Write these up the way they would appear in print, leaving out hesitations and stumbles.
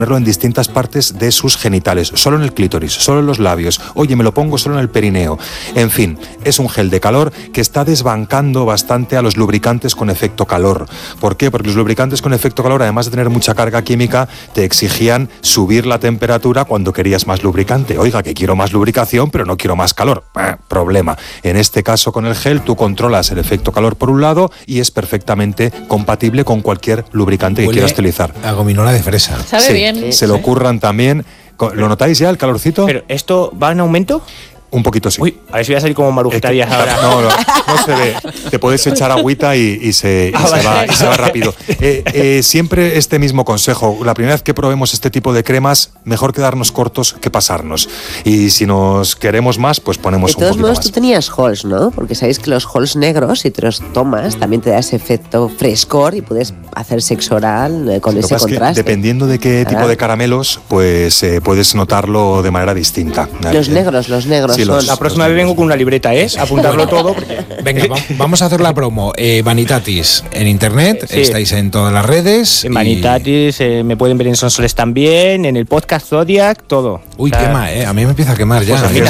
ponerlo en distintas partes de sus genitales, solo en el clítoris, solo en los labios, oye, me lo pongo solo en el perineo. En fin, es un gel de calor que está desbancando bastante a los lubricantes con efecto calor. ¿Por qué? Porque los lubricantes con efecto calor, además de tener mucha carga química, te exigían subir la temperatura cuando querías más lubricante. Oiga, que quiero más lubricación, pero no quiero más calor. Problema. En este caso, con el gel, tú controlas el efecto calor por un lado y es perfectamente compatible con cualquier lubricante que quieras utilizar. A gominola de fresa. Sabe bien. Se lo ocurran también. ¿Lo notáis ya, el calorcito? ¿Pero esto va en aumento? Un poquito sí. Uy, a ver si voy a salir como Marujitarías ahora. No se ve. Te puedes echar agüita y se va rápido. Siempre este mismo consejo. La primera vez que probemos este tipo de cremas, mejor quedarnos cortos que pasarnos. Y si nos queremos más, pues ponemos un poquito más. De todos modos, tú tenías halls, ¿no? Porque sabéis que los halls negros, si te los tomas, también te da ese efecto frescor y puedes hacer sexo oral con ese contraste. Dependiendo de qué tipo de caramelos, pues puedes notarlo de manera distinta. Los negros. Sí, la próxima vez vengo con una libreta, apuntarlo todo. Porque... Venga, vamos a hacer la promo. Vanitatis en internet, sí. Estáis en todas las redes. En Vanitatis, me pueden ver en Sonsoles también, en el podcast Zodiac, todo. Uy, quema, a mí me empieza a quemar ya. Pues a mí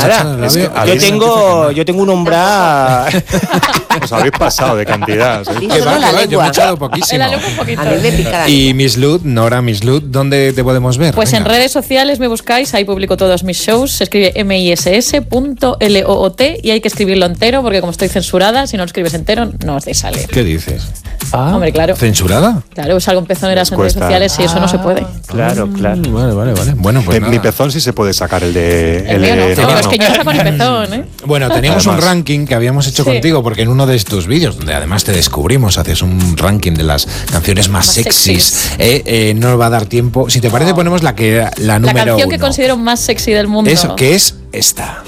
nada. Yo tengo un umbral. Os habéis pasado de cantidad. ¿Sí? Yo me he echado poquísimo. En la lengua un poquito. A mí me pica la Y Miss Lud, Nora Miss Lud, ¿dónde te podemos ver? Pues en redes sociales me buscáis, ahí publico todos mis shows, se escribe miss.loot y hay que escribirlo entero porque como estoy censurada, si no lo escribes entero no os sale. ¿Qué dices? Hombre, claro. ¿Censurada? Claro, salgo en pezoneras en redes sociales y eso no se puede. Claro. Vale. Bueno, pues mi pezón sí se puede sacar, el de... El mío no, es que yo saco mi pezón, ¿eh? Bueno, teníamos un ranking que habíamos hecho contigo, porque en uno de tus vídeos, donde además te descubrimos, haces un ranking de las canciones más sexys. No va a dar tiempo. Si te parece, ponemos la número 1. La canción que considero más sexy del mundo. Eso, que es esta.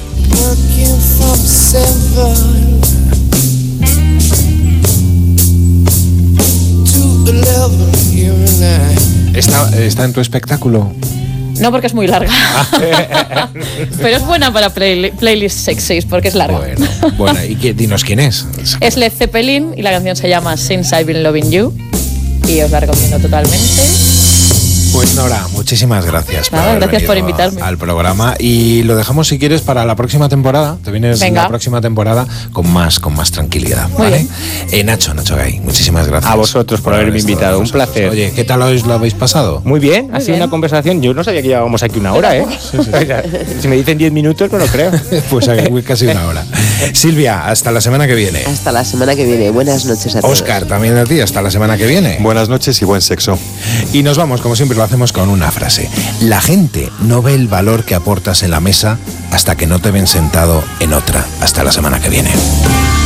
¿Está en tu espectáculo? No, porque es muy larga. Pero es buena para playlists sexys, porque es larga. Bueno, y dinos quién es. Es Led Zeppelin y la canción se llama Since I've Been Loving You. Y os la recomiendo totalmente. Pues Nora, muchísimas gracias. Gracias por invitarme al programa. Y lo dejamos, si quieres, para la próxima temporada. Te vienes la próxima temporada con más tranquilidad. Muy ¿vale? Nacho Gay, muchísimas gracias. A vosotros por haberme invitado, un placer. Oye, ¿qué tal os lo habéis pasado? Muy bien, ha sido una conversación. Yo no sabía que llevábamos aquí una hora, ¿eh? Sí. Si me dicen 10 minutos, no lo creo. Pues casi una hora. Silvia, hasta la semana que viene. Hasta la semana que viene. Buenas noches a todos. Óscar, también a ti, hasta la semana que viene. Buenas noches y buen sexo. Y nos vamos, como siempre lo hacemos con una frase. La gente no ve el valor que aportas en la mesa hasta que no te ven sentado en otra. Hasta la semana que viene.